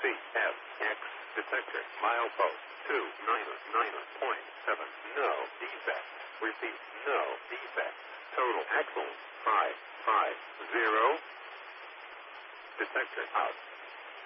CFX detector milepost 299.7. No defect. Repeat, no defect. Total axles 550. Detector out.